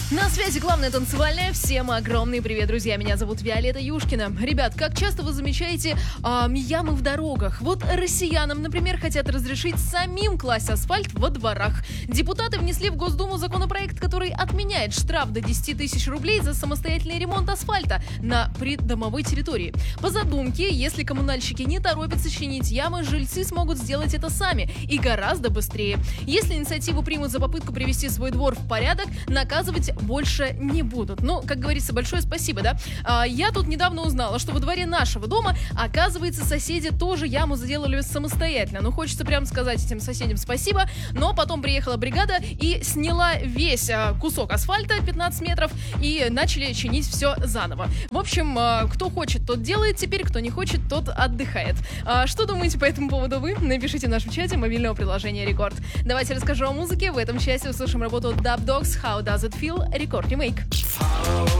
На связи главная танцевальная. Всем огромный привет, друзья. Меня зовут Виолетта Юшкина. Ребят, как часто вы замечаете ямы в дорогах? Вот россиянам, например, хотят разрешить самим класть асфальт во дворах. Депутаты внесли в Госдуму законопроект, который отменяет штраф до 10 тысяч рублей за самостоятельный ремонт асфальта на придомовой территории. По задумке, если коммунальщики не торопятся чинить ямы, жильцы смогут сделать это сами и гораздо быстрее. Если инициативу примут за попытку привести свой двор в порядок, наказывать больше не будут. Ну, как говорится, большое спасибо, да? Я тут недавно узнала, что во дворе нашего дома, оказывается, соседи тоже яму заделали самостоятельно. Ну, хочется прям сказать этим соседям спасибо, но потом приехала бригада и сняла весь кусок асфальта 15 метров и начали чинить все заново. В общем, кто хочет, тот делает теперь, кто не хочет, тот отдыхает. Что думаете по этому поводу вы? Напишите в нашем чате мобильного приложения Рекорд. Давайте расскажу о музыке. В этом часе услышим работу Dub Dogs «How Does It Feel?» Рекорд ремейк.